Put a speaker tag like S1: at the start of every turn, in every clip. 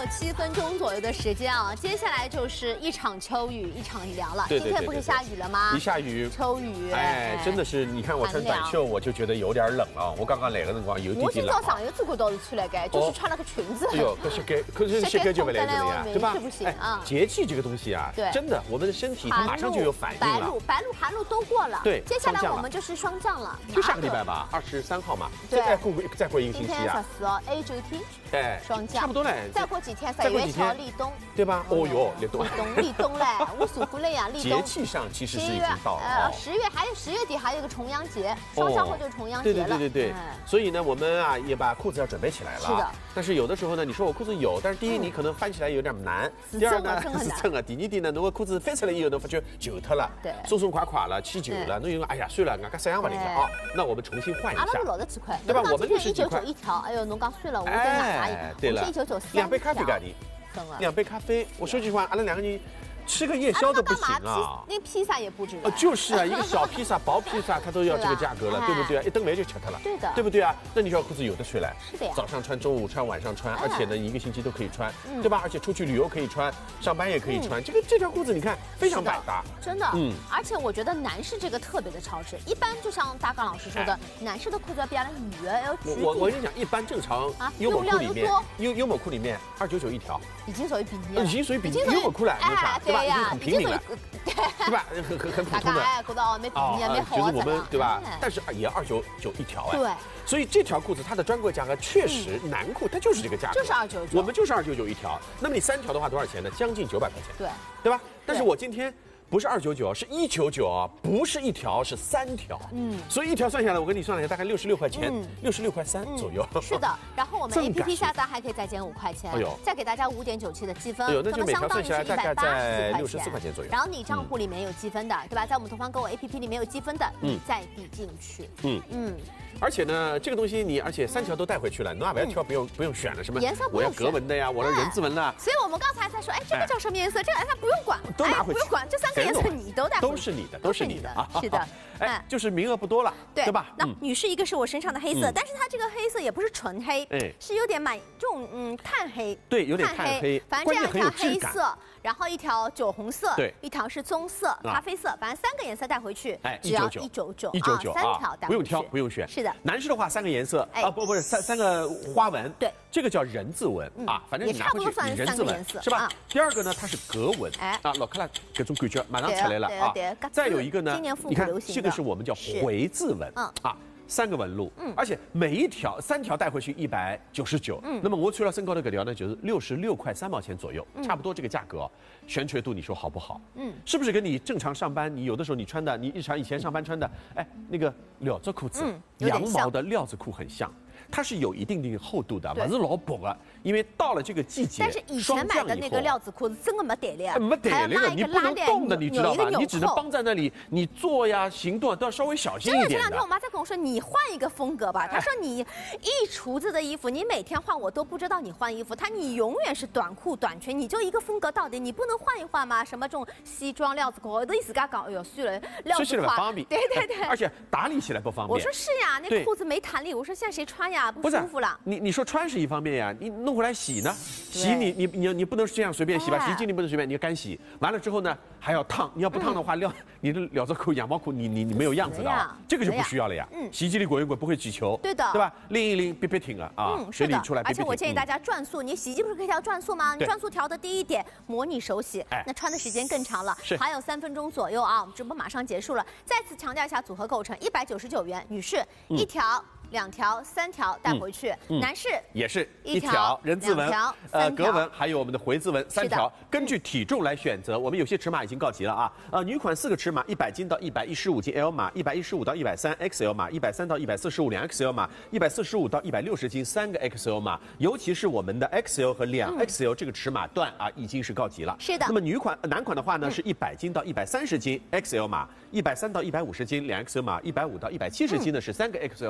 S1: 有7分钟左右的时间啊，接下来就是一场秋雨一场凉了。
S2: 对
S1: 今天不是下雨了吗？
S2: 一下雨，
S1: 秋雨，
S2: 哎，真的是，你看我穿短袖，我就觉得有点冷了。我刚刚来的辰光有点点冷。
S1: 我今朝上一次看到是穿了个，就是穿了个裙子。
S2: 哎呦，可是膝盖就没来这了呀，对吧？
S1: 是不行啊。
S2: 节气这个东西啊，
S1: 对，
S2: 真的，我们的身体它马上就有反应了。
S1: 白露、寒露都过了。
S2: 对，
S1: 接下来我们就是霜降了。
S2: 就下个礼拜吧，23号嘛。对，再过一个星期啊。
S1: 今天14号，A9天。
S2: 哎，
S1: 霜降。
S2: 差不多嘞。
S1: 再过几天，3月7号立冬，
S2: 对吧？哦哟，
S1: 立冬嘞，我属虎了呀，立冬。
S2: 节气上其实是已经到了。
S1: 10月底还有一个重阳节，霜降后就是重阳节了。
S2: 对。所以呢，我们啊也把裤子要准备起来了。是的。但是有的时候呢，你说我裤子有，但是第一你可能翻起来有点难，第二呢是蹭啊，第二点呢，如果裤子翻出来以后呢，发觉旧脱了，
S1: 对，
S2: 松垮垮了，起旧了，侬就哎呀算了，俺家3样不灵了啊，那我们重新换一下。
S1: 阿拉是60几块，
S2: 对吧？我们60几块
S1: 1991条，哎呦，侬讲算了，我再买一个，
S2: 对了
S1: ，1993
S2: 2杯咖啡价钿，2杯咖啡，我说句实话，阿拉2个人。吃个夜宵都不行啊！
S1: 那披萨也不值得。
S2: 就是啊，一个小披萨、薄披萨，它都要这个价格了，对不对啊？一顿饭就吃它了，
S1: 对的，
S2: 对不对啊？那你说裤子有的穿了，
S1: 是的呀。
S2: 早上穿，中午穿，晚上穿，而且呢，一个星期都可以穿，对吧？而且出去旅游可以穿，上班也可以穿。这条裤子你看非常百搭，
S1: 真的。而且我觉得男士这个特别的超值，一般就像大刚老师说的，男士的裤子要比俺们女的要直。
S2: 我跟你讲，一般正常优某裤里面，优某裤里面299一条，
S1: 已经属于比例
S2: 了，已经属于比例优某裤了，对吧？已经很平民了。对吧？很普通的。
S1: 大家觉得哦，没比例没好。
S2: 就是我们对吧？但是也299一条哎。对。所以这条裤子它的专柜价格确实，男裤它就是这个价格，
S1: 就是299。
S2: 我们就是299一条。那么你3条的话多少钱呢？将近900块钱。对吧？但是我今天。不是299，是199啊，不是1条，是3条。所以1条算下来，我跟你算了一下，大概66块钱，66块3左右。
S1: 是的，然后我们 APP 下单还可以再减5块钱，再给大家5.97的积分，
S2: 那就每条算下来大概在64块钱左右。
S1: 然后你账户里面有积分的，对吧？在我们东方购物 APP 里面有积分的，你再抵进去。
S2: 而且呢，这个东西而且3条都带回去了，侬也不要挑，不用选了，什么
S1: 颜色
S2: 我要格纹的呀，我要人字纹了。
S1: 所以我们刚才在说，哎，这个叫什么颜色？这个颜色不用管，
S2: 都拿回去，
S1: 不用管，这3个颜色你都带回去，
S2: 都是你的啊。
S1: 是的，
S2: 就是名额不多了，对吧？
S1: 那女士一个是我身上的黑色，但是它这个黑色也不是纯黑，是有点这种碳黑，
S2: 对，有点碳黑。
S1: 反正这样一条黑色，然后一条酒红色，
S2: 对，
S1: 一条是棕色、咖啡色，反正3个颜色带回去，只要199，3条带回去，
S2: 不用挑，不用选。
S1: 是的，
S2: 男士的话3个颜色啊，不是3个花纹，
S1: 对，
S2: 这个叫人字纹啊，反正你拿回去你人字纹是吧？第二个呢，它是格纹，老看了这种感觉马上出来了啊。再有一个呢，你看这个是我们叫回字纹啊。3个纹路，而且每一条3条带回去199，那么我除了身高的这条呢，就是66块3毛钱左右，差不多这个价格，悬垂度你说好不好？是不是跟你正常上班，你有的时候你穿的，你日常以前上班穿的，哎，那个料子裤子，羊毛的料子裤很像。它是有一定的厚度的，不是老薄的，因为到了这个季节，
S1: 但是以前买的那个料子裤子真的没弹力，
S2: 没弹力的，你不能动的，你知道吧？你只能绑在那里，你坐呀、行动都要稍微小心一点的。
S1: 这2天我妈在跟我说，你换一个风格吧。她说你一橱子的衣服，你每天换，我都不知道你换衣服。你永远是短裤、短裙，你就一个风格到底，你不能换一换吗？什么这种西装料子裤，我都自家讲，哎呦算了，料子
S2: 不方便，
S1: 对，
S2: 而且打理起来不方便。
S1: 我说是呀，那裤子没弹力，我说现在谁穿呀？不舒服了。
S2: 你说穿是一方面呀，你弄回来洗呢？洗你不能这样随便洗吧？洗衣机你不能随便，你要干洗。完了之后呢，还要烫。你要不烫的话，你的料子裤、羊毛裤，你没有样子的啊。这个就不需要了呀。洗衣机里滚一滚不会起球，
S1: 对的，
S2: 对吧？拎一拎，别停了啊。水里出来。
S1: 而且我建议大家转速，你洗衣机不是可以调转速吗？你转速调的低一点，模拟手洗，那穿的时间更长了，还有3分钟左右啊。我们直播马上结束了，再次强调一下组合构成，199元，女士1条。2条、3条带回去，男士
S2: 也是1条人字纹、格纹，还有我们的回字纹3条，根据体重来选择。我们有些尺码已经告急了啊，女款4个尺码，100斤到115斤 L 码，115到130 XL 码，130到145 2XL 码，145到160斤3个 XL 码，尤其是我们的 XL 和2XL 这个尺码段啊，已经是告急了。
S1: 是的。
S2: 那么男款的话呢，是100斤到130斤 XL 码，130到150斤2XL 码，150到170斤的是3个 XL 码。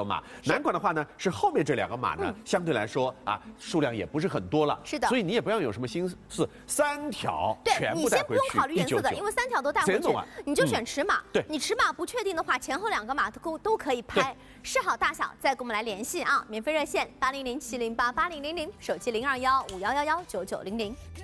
S2: 难管的话呢，是后面这2个马呢，相对来说啊，数量也不是很多了。
S1: 是的。
S2: 所以你也不要有什么心思，3条全部带回去。对，你先不
S1: 用考虑颜色的，因为3条都带回去，你就选尺码。
S2: 对，
S1: 你尺码不确定的话，前后2个码都可以拍，试好大小再跟我们来联系啊！免费热线800708800，手机02151119900。